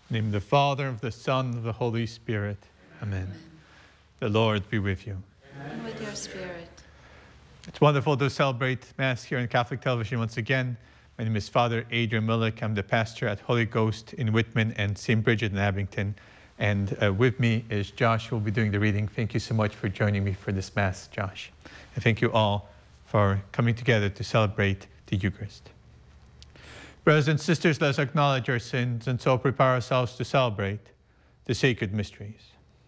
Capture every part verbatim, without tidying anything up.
In the name of the Father, and of the Son, and of the Holy Spirit. Amen. Amen. The Lord be with you. And with your spirit. It's wonderful to celebrate Mass here on Catholic television once again. My name is Father Adrian Millick. I'm the pastor at Holy Ghost in Whitman and Saint Bridget in Abington. And uh, with me is Josh, who will be doing the reading. Thank you so much for joining me for this Mass, Josh. And thank you all for coming together to celebrate the Eucharist. Brothers and sisters, let us acknowledge our sins and so prepare ourselves to celebrate the sacred mysteries.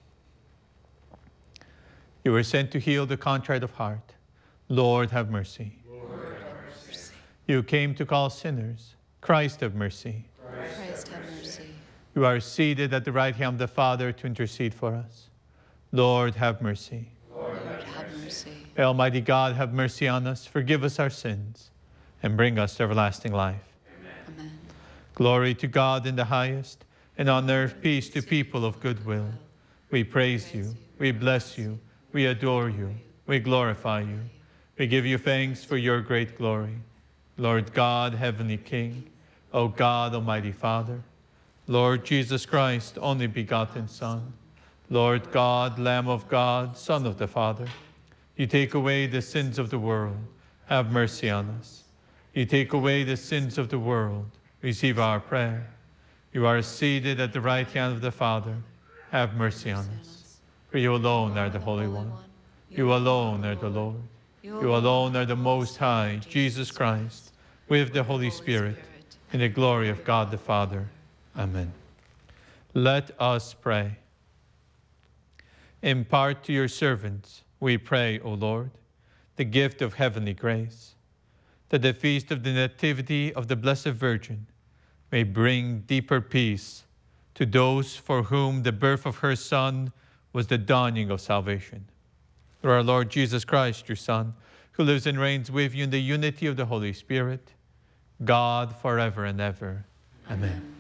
You were sent to heal the contrite of heart. Lord, have mercy. Lord, have mercy. You came to call sinners. Christ, have mercy. Christ, Christ have mercy. You are seated at the right hand of the Father to intercede for us. Lord, have mercy. Lord, have mercy. May Almighty God have mercy on us, forgive us our sins, and bring us to everlasting life. Amen. Amen. Glory to God in the highest, and on earth peace to people of good will. We praise you, we bless you, we adore you, we glorify you. We give you thanks for your great glory. Lord God, heavenly King, O God, Almighty Father, Lord Jesus Christ, only begotten Son, Lord God, Lamb of God, Son of the Father, you take away the sins of the world, have mercy on us. You take away the sins of the world, receive our prayer. You are seated at the right hand of the Father, have mercy on us. For you alone are the Holy One. You alone are the Lord. You alone are the Most High, Jesus Christ, with the Holy Spirit, in the glory of God the Father. Amen. Let us pray. Impart to your servants, we pray, O Lord, the gift of heavenly grace, that the feast of the Nativity of the Blessed Virgin may bring deeper peace to those for whom the birth of her Son was the dawning of salvation. Through our Lord Jesus Christ, your Son, who lives and reigns with you in the unity of the Holy Spirit, God forever and ever. Amen.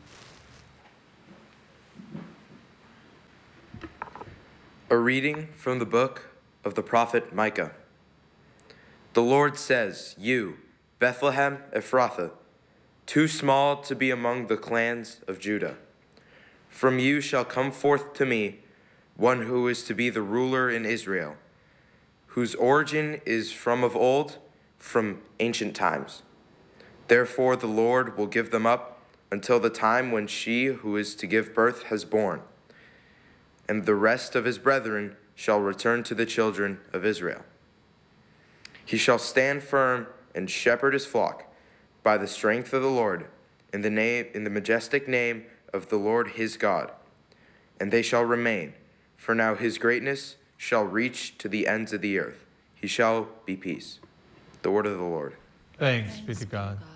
A reading from the book of the prophet Micah. The Lord says, you, Bethlehem Ephrathah, too small to be among the clans of Judah. From you shall come forth to me one who is to be the ruler in Israel, whose origin is from of old, from ancient times. Therefore the Lord will give them up until the time when she who is to give birth has borne, and the rest of his brethren shall return to the children of Israel. He shall stand firm and shepherd his flock by the strength of the Lord, in the name, in the majestic name of the Lord his God. And they shall remain, for now his greatness shall reach to the ends of the earth. He shall be peace. The word of the Lord. Thanks be to God.